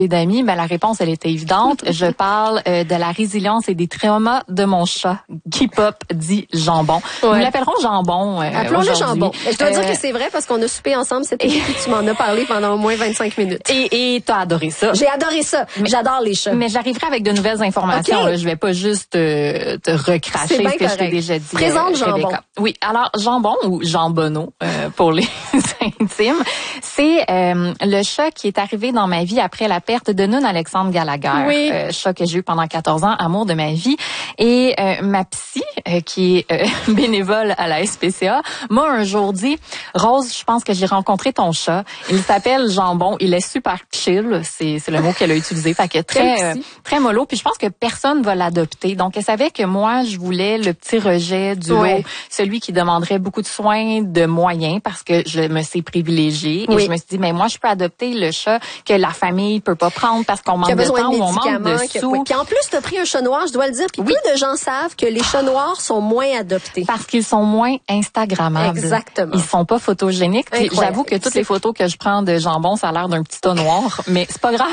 d'amis, ben la réponse, elle était évidente. Je parle de la résilience et des traumas de mon chat, Guy Pop, dit Jambon. Nous l'appellerons Jambon Appelons-le Jambon. Je dois dire que c'est vrai parce qu'on a soupé ensemble cet été et tu m'en as parlé pendant au moins 25 minutes. Et t'as adoré ça. J'ai adoré ça. J'adore les chats. Mais j'arriverai avec de nouvelles informations. Là. Je vais pas juste te recracher ce que je t'ai déjà dit. Présente Jambon. Oui, alors Jambon ou Jambonneau pour les intimes, c'est le chat qui est arrivé dans ma vie après la perte de Noun Alexandre Gallagher, chat que j'ai eu pendant 14 ans, amour de ma vie. Et ma psy, qui est bénévole à la SPCA, m'a un jour dit, Rose, je pense que j'ai rencontré ton chat. Il s'appelle Jambon. Il est super chill. C'est le mot qu'elle a utilisé. Fait que très mollo. Puis je pense que personne va l'adopter. Donc elle savait que moi, je voulais le petit rejet du lot, celui qui demanderait beaucoup de soins, de moyens, parce que je me sais privilégiée. Et je me suis dit, mais moi, je peux adopter le chat que la famille peut pas prendre parce qu'on manque de temps ou on manque de sous. Puis en plus, t'as pris un chat noir, je dois le dire. Puis peu de gens savent que les chats noirs sont moins adoptés. Parce qu'ils sont moins instagrammables. Exactement. Ils sont pas photogéniques. Puis j'avoue que toutes les photos que je prends de Jambon, ça a l'air d'un petit tas noir. Mais c'est pas grave.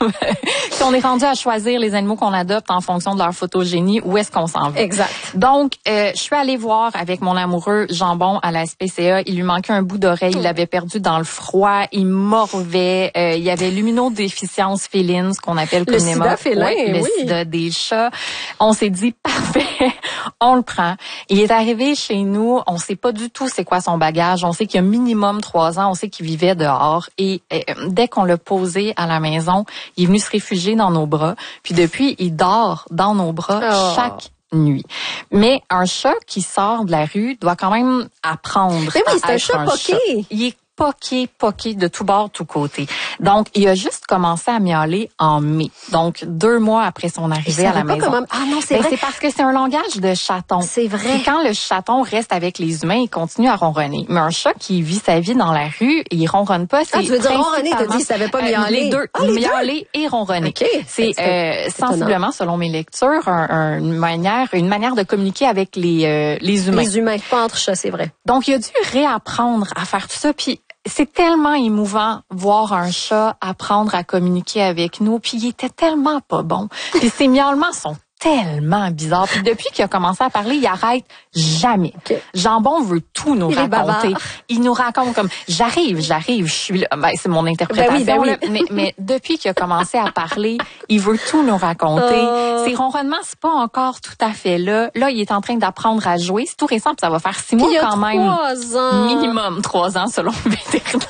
Si on est rendu à choisir les animaux qu'on adopte en fonction de leur photogénie, où est-ce qu'on s'en va? Exact. Donc, je suis allée voir avec mon amoureux Jambon à la SPCA. Il lui manquait un bout d'oreille. Il l'avait perdu dans le froid. Il morvait. Il y avait l'immunodéficience féline, ce qu'on appelle communément le sida félin, le sida des chats. On s'est dit, parfait, on le prend. Il est arrivé chez nous. On sait pas du tout c'est quoi son bagage. On sait qu'il y a minimum 3 ans. On sait qu'il vivait dehors. Et dès qu'on l'a posé à la maison, il est venu se réfugier dans nos bras. Puis depuis, il dort dans nos bras chaque nuit. Mais un chat qui sort de la rue doit quand même apprendre à être un chat poqué. Il est poqué de tout bord, tout côté. Donc, il a juste commencé à miauler en mai. Donc, 2 mois après son arrivée à la maison. Ah non, c'est vrai. C'est parce que c'est un langage de chaton. C'est vrai. Puis quand le chaton reste avec les humains, il continue à ronronner. Mais un chat qui vit sa vie dans la rue, il ronronne pas. Tu veux dire ronronner, t'as dit, ça savait pas miauler. Les deux, miauler et ronronner. Okay. C'est sensiblement, selon mes lectures, une manière de communiquer avec les humains. Les humains, pas entre chats, c'est vrai. Donc, il a dû réapprendre à faire tout ça. Puis c'est tellement émouvant voir un chat apprendre à communiquer avec nous. Puis il était tellement pas bon. Puis ses miaulements sont tellement bizarres. Puis depuis qu'il a commencé à parler, il arrête jamais. Jambon veut tout nous raconter. Il nous raconte comme j'arrive, je suis là. Ben, c'est mon interprétation. Là. Mais depuis qu'il a commencé à parler, il veut tout nous raconter. Ses ronronnements, c'est pas encore tout à fait là. Là, il est en train d'apprendre à jouer. C'est tout récent, puis ça va faire 6 mois quand même. 3 ans. Minimum 3 ans selon le vétérinaire.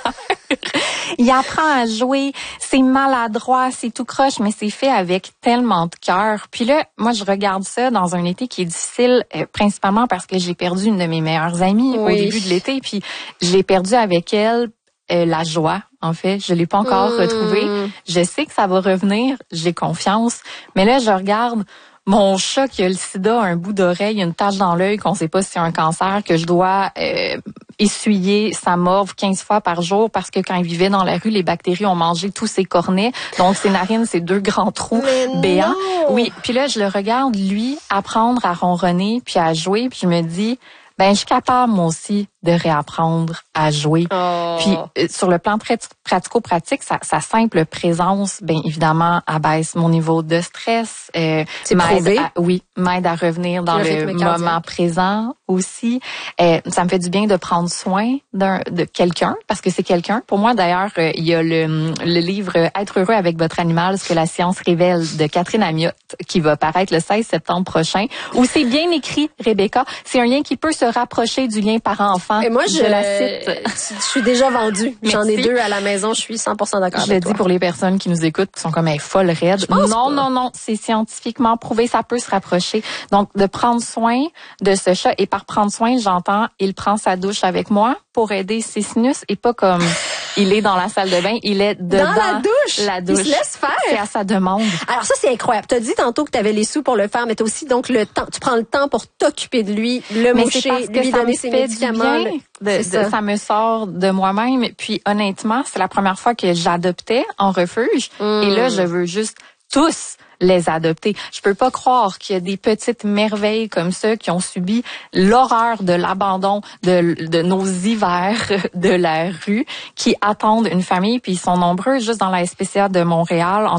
Il apprend à jouer, c'est maladroit, c'est tout croche, mais c'est fait avec tellement de cœur. Puis là, moi, je regarde ça dans un été qui est difficile, principalement parce que j'ai perdu une de mes meilleures amies au début de l'été, puis j'ai perdu avec elle la joie. En fait, je l'ai pas encore retrouvée. Je sais que ça va revenir, j'ai confiance, mais là, je regarde mon chat qui a le sida, un bout d'oreille, une tache dans l'œil, qu'on sait pas si c'est un cancer, que je dois essuyer sa morve 15 fois par jour parce que quand il vivait dans la rue, les bactéries ont mangé tous ses cornets. Donc, ses narines, c'est 2 grands trous béants. Oui, puis là, je le regarde, lui, apprendre à ronronner puis à jouer, puis je me dis, ben, je suis capable, moi aussi, de réapprendre à jouer. Puis, sur le plan très pratico-pratique, sa simple présence, bien évidemment, abaisse mon niveau de stress. C'est prouvé? M'aide à revenir dans le moment présent aussi. Ça me fait du bien de prendre soin de quelqu'un, parce que c'est quelqu'un. Pour moi, d'ailleurs, il y a le livre « Être heureux avec votre animal, ce que la science révèle » de Catherine Amiotte, qui va paraître le 16 septembre prochain, où c'est bien écrit, Rebecca. C'est un lien qui peut se rapprocher du lien parent-enfant. Et moi, je la cite. Je suis déjà vendue. J'en ai 2 à la maison. Je suis 100% d'accord avec toi. Je le dis pour les personnes qui nous écoutent, qui sont comme folles raides. Non. C'est scientifiquement prouvé. Ça peut se rapprocher. Donc, de prendre soin de ce chat. Et par prendre soin, j'entends, il prend sa douche avec moi pour aider ses sinus et pas comme il est dans la salle de bain. Il est dedans. Dans la douche? Il se laisse faire. C'est à sa demande. Alors ça, c'est incroyable. Tu as dit tantôt que tu avais les sous pour le faire, mais tu as aussi donc le temps. Tu prends le temps pour t'occuper de lui, le moucher, lui donner ses médicaments. Ça me sort de moi-même. Puis honnêtement, c'est la première fois que j'adoptais en refuge. Et là, je veux juste tous les adopter. Je peux pas croire qu'il y a des petites merveilles comme ça qui ont subi l'horreur de l'abandon de nos hivers de la rue, qui attendent une famille, puis ils sont nombreux juste dans la SPCA de Montréal.